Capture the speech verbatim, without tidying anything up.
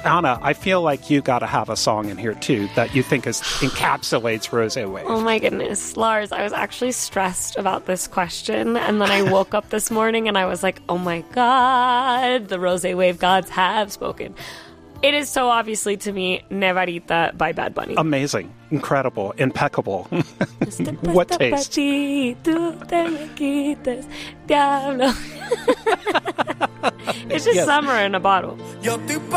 Anna, I feel like you got to have a song in here, too, that you think is, encapsulates Rosé Wave. Oh, my goodness. Lars, I was actually stressed about this question, and then I woke up this morning and I was like, oh, my God, the Rosé Wave gods have spoken. It is so obviously, to me, Nevarita by Bad Bunny. Amazing. Incredible. Impeccable. What taste? It's just Yes. summer in a bottle.